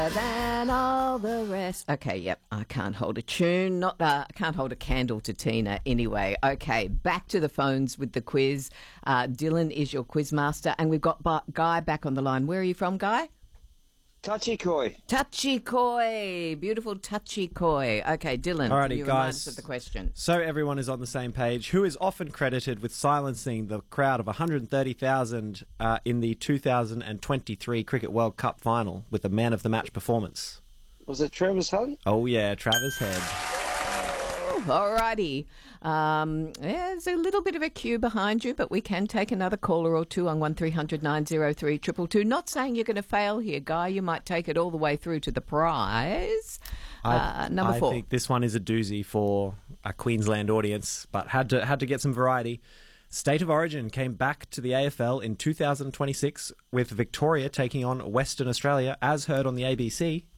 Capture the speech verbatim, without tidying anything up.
Than all the rest. Okay, yep, I can't hold a tune. Not uh, I can't hold a candle to Tina anyway. Okay, back to the phones with the quiz. Uh, Dylan is your quiz master, and we've got ba- Guy back on the line. Where are you from, Guy? Touchy-coy. Touchy-coy. Beautiful touchy-coy. Okay, Dylan, Alrighty, can you remind guys. us of the question? So everyone is on the same page. Who is often credited with silencing the crowd of one hundred thirty thousand uh, in the two thousand twenty-three Cricket World Cup final with a man-of-the-match performance? Was it Travis Hunt? Oh, yeah, Travis Head. Alrighty. Um, yeah, there's a little bit of a queue behind you, but we can take another caller or two on one three hundred nine oh three two two two. Not saying you're going to fail here, Guy. You might take it all the way through to the prize. Uh, I, number I four. I think this one is a doozy for a Queensland audience, but had to had to get some variety. State of Origin came back to the A F L in two thousand twenty-six with Victoria taking on Western Australia, as heard on the A B C.